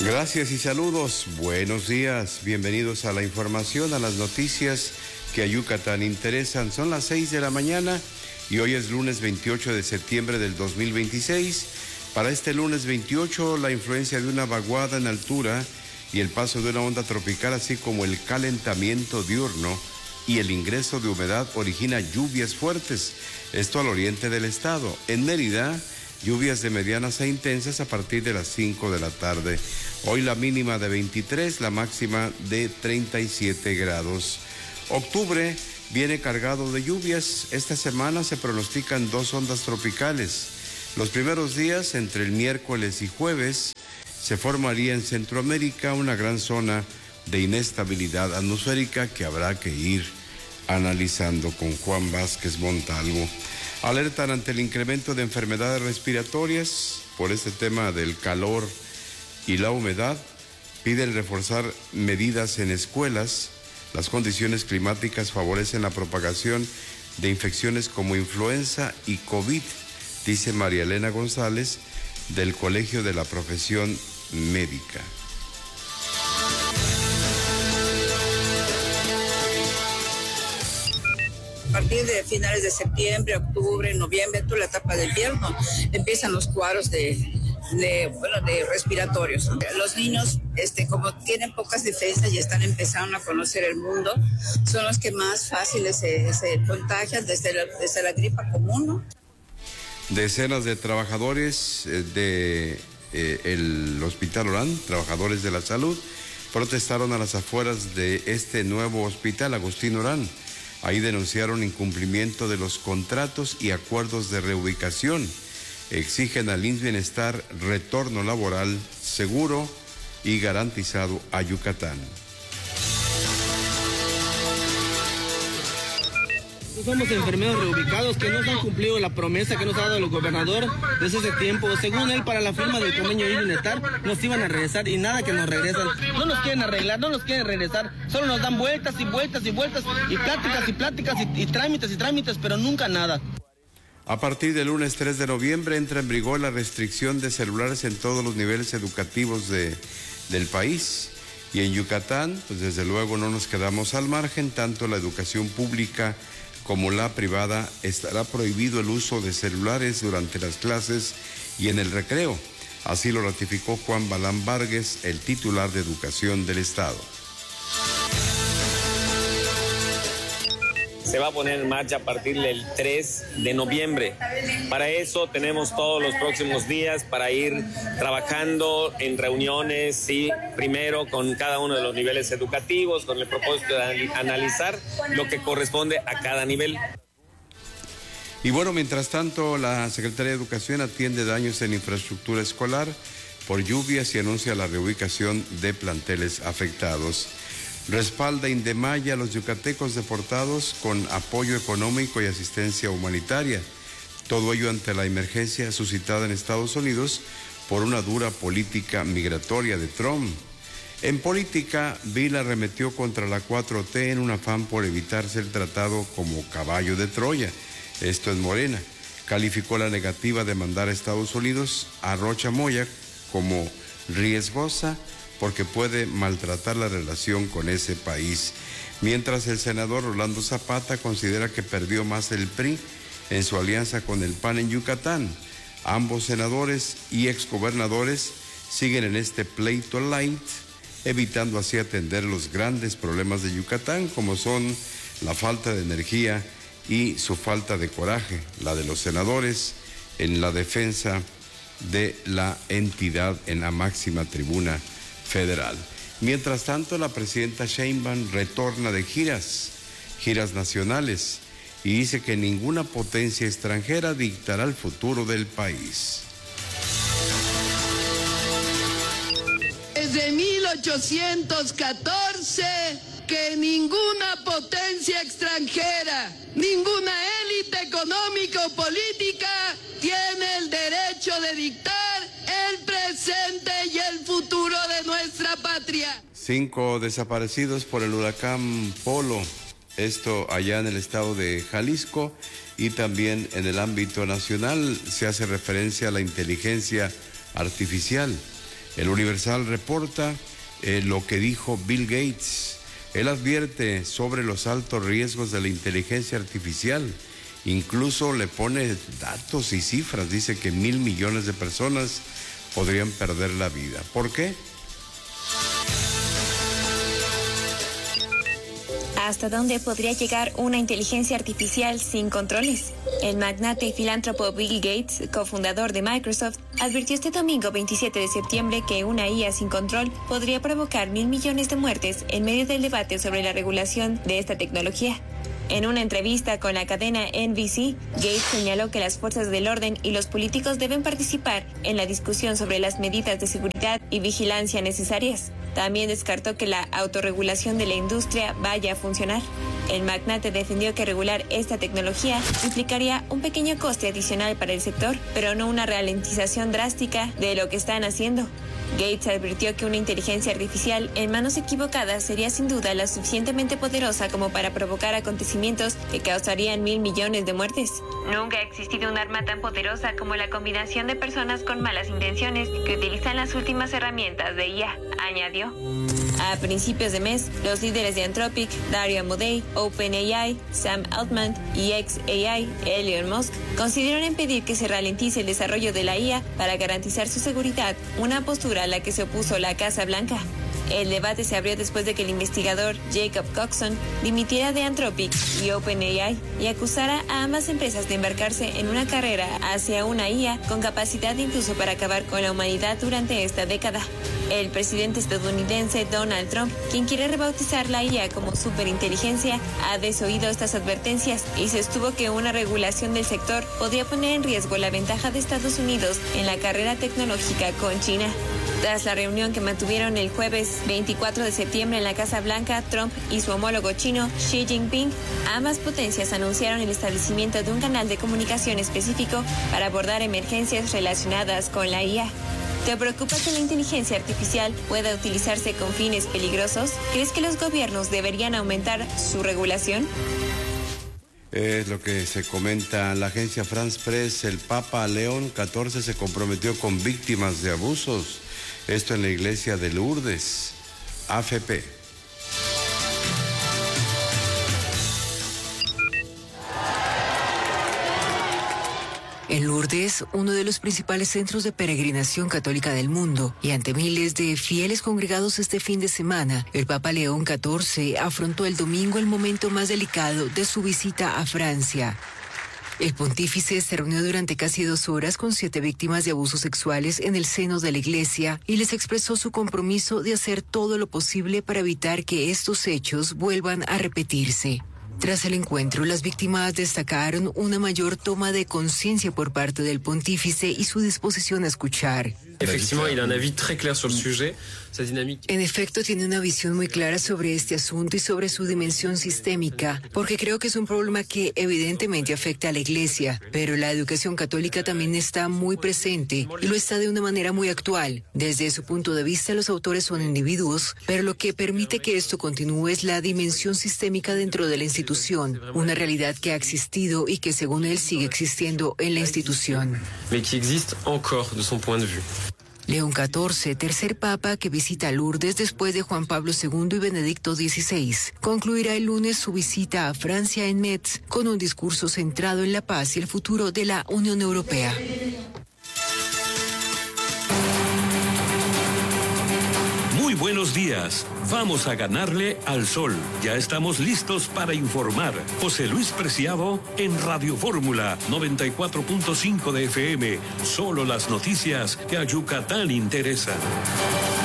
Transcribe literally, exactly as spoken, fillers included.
Gracias y saludos. Buenos días. Bienvenidos a la información, a las noticias que a Yucatán interesan. Son las seis de la mañana y hoy es lunes veintiocho de septiembre del dos mil veintiséis. Para este lunes veintiocho, la influencia de una vaguada en altura y el paso de una onda tropical, así como el calentamiento diurno y el ingreso de humedad origina lluvias fuertes. Esto al oriente del estado. En Mérida, lluvias de medianas a intensas a partir de las cinco de la tarde. Hoy la mínima de veintitrés, la máxima de treinta y siete grados. Octubre viene cargado de lluvias. Esta semana se pronostican dos ondas tropicales. Los primeros días, entre el miércoles y jueves, se formaría en Centroamérica una gran zona de inestabilidad atmosférica que habrá que ir analizando con Juan Vázquez Montalvo. Alertan ante el incremento de enfermedades respiratorias por este tema del calor y la humedad. Piden reforzar medidas en escuelas. Las condiciones climáticas favorecen la propagación de infecciones como influenza y COVID, dice María Elena González del Colegio de la Profesión Médica. A partir de finales de septiembre, octubre, noviembre, toda la etapa de invierno, empiezan los cuadros de, de, bueno, de respiratorios. Los niños, este, como tienen pocas defensas y están empezando a conocer el mundo, son los que más fáciles se, se contagian desde la, desde la gripa común, ¿no? Decenas de trabajadores de eh, el Hospital Orán, trabajadores de la salud, protestaron a las afueras de este nuevo hospital, Agustín Orán. Ahí denunciaron incumplimiento de los contratos y acuerdos de reubicación. Exigen al I M S S Bienestar retorno laboral seguro y garantizado a Yucatán. Somos enfermeros reubicados que no han cumplido la promesa que nos ha dado el gobernador desde ese tiempo. Según él, para la firma del convenio de bienestar nos iban a regresar y nada que nos regresan. No nos quieren arreglar, no nos quieren regresar. Solo nos dan vueltas y vueltas y vueltas y pláticas y pláticas y, y trámites y trámites, pero nunca nada. A partir del lunes tres de noviembre entra en vigor la restricción de celulares en todos los niveles educativos de, del país. Y en Yucatán, pues desde luego no nos quedamos al margen, tanto la educación pública como la privada, estará prohibido el uso de celulares durante las clases y en el recreo. Así lo ratificó Juan Balán Vargas, el titular de Educación del Estado. Se va a poner en marcha a partir del tres de noviembre. Para eso tenemos todos los próximos días para ir trabajando en reuniones, sí, primero con cada uno de los niveles educativos, con el propósito de analizar lo que corresponde a cada nivel. Y bueno, mientras tanto, la Secretaría de Educación atiende daños en infraestructura escolar por lluvias y anuncia la reubicación de planteles afectados. Respalda Indemaya a los yucatecos deportados con apoyo económico y asistencia humanitaria. Todo ello ante la emergencia suscitada en Estados Unidos por una dura política migratoria de Trump. En política, Bill arremetió contra la cuatro T en un afán por evitar ser tratado como caballo de Troya. Esto en Morena. Calificó la negativa de mandar a Estados Unidos a Rocha Moya como riesgosa porque puede maltratar la relación con ese país. Mientras el senador Rolando Zapata considera que perdió más el P R I en su alianza con el P A N en Yucatán. Ambos senadores y exgobernadores siguen en este pleito light, evitando así atender los grandes problemas de Yucatán, como son la falta de energía y su falta de coraje, la de los senadores en la defensa de la entidad en la máxima tribuna federal. Mientras tanto, la presidenta Sheinbaum retorna de giras, giras nacionales, y dice que ninguna potencia extranjera dictará el futuro del país. Desde mil ochocientos catorce, que ninguna potencia extranjera, ninguna élite económica o política tiene el derecho de dictar el presente y el futuro de nuestra patria. Cinco desaparecidos por el huracán Polo, esto allá en el estado de Jalisco, y también en el ámbito nacional se hace referencia a la inteligencia artificial. El Universal reporta eh, lo que dijo Bill Gates. Él advierte sobre los altos riesgos de la inteligencia artificial. Incluso le pone datos y cifras. Dice que mil millones de personas podrían perder la vida. ¿Por qué? ¿Hasta dónde podría llegar una inteligencia artificial sin controles? El magnate y filántropo Bill Gates, cofundador de Microsoft, advirtió este domingo veintisiete de septiembre que una I A sin control podría provocar mil millones de muertes en medio del debate sobre la regulación de esta tecnología. En una entrevista con la cadena N B C, Gates señaló que las fuerzas del orden y los políticos deben participar en la discusión sobre las medidas de seguridad y vigilancia necesarias. También descartó que la autorregulación de la industria vaya a funcionar. El magnate defendió que regular esta tecnología implicaría un pequeño coste adicional para el sector, pero no una ralentización drástica de lo que están haciendo. Gates advirtió que una inteligencia artificial en manos equivocadas sería sin duda lo suficientemente poderosa como para provocar acontecimientos que causarían mil millones de muertes. Nunca ha existido un arma tan poderosa como la combinación de personas con malas intenciones que utilizan las últimas herramientas de I A, añadió. A principios de mes, los líderes de Anthropic, Dario Amodei, OpenAI, Sam Altman y xAI, Elon Musk, consideraron impedir que se ralentice el desarrollo de la I A para garantizar su seguridad, una postura a la que se opuso la Casa Blanca. El debate se abrió después de que el investigador Jacob Coxon dimitiera de Anthropic y OpenAI y acusara a ambas empresas de embarcarse en una carrera hacia una I A con capacidad incluso para acabar con la humanidad durante esta década. El presidente estadounidense Donald Trump, quien quiere rebautizar la I A como superinteligencia, ha desoído estas advertencias y sostuvo que una regulación del sector podría poner en riesgo la ventaja de Estados Unidos en la carrera tecnológica con China. Tras la reunión que mantuvieron el jueves veinticuatro de septiembre en la Casa Blanca, Trump y su homólogo chino, Xi Jinping, ambas potencias anunciaron el establecimiento de un canal de comunicación específico para abordar emergencias relacionadas con la I A. ¿Te preocupa que la inteligencia artificial pueda utilizarse con fines peligrosos? ¿Crees que los gobiernos deberían aumentar su regulación? Es lo que se comenta en la agencia France Press. El Papa León catorce se comprometió con víctimas de abusos. Esto en la iglesia de Lourdes, A F P. En Lourdes, uno de los principales centros de peregrinación católica del mundo, y ante miles de fieles congregados este fin de semana, el Papa León catorce afrontó el domingo el momento más delicado de su visita a Francia. El pontífice se reunió durante casi dos horas con siete víctimas de abusos sexuales en el seno de la Iglesia y les expresó su compromiso de hacer todo lo posible para evitar que estos hechos vuelvan a repetirse. Tras el encuentro, las víctimas destacaron una mayor toma de conciencia por parte del pontífice y su disposición a escuchar. En efecto, tiene una visión muy clara sobre este asunto y sobre su dimensión sistémica, porque creo que es un problema que evidentemente afecta a la Iglesia, pero la educación católica también está muy presente y lo está de una manera muy actual. Desde su punto de vista, los autores son individuos, pero lo que permite que esto continúe es la dimensión sistémica dentro de la institución, una realidad que ha existido y que según él sigue existiendo en la institución. León catorce, tercer papa que visita Lourdes después de Juan Pablo segundo y Benedicto dieciséis, concluirá el lunes su visita a Francia en Metz con un discurso centrado en la paz y el futuro de la Unión Europea. Muy buenos días. Vamos a ganarle al sol. Ya estamos listos para informar. José Luis Preciado en Radio Fórmula noventa y cuatro punto cinco de F M. Solo las noticias que a Yucatán interesan.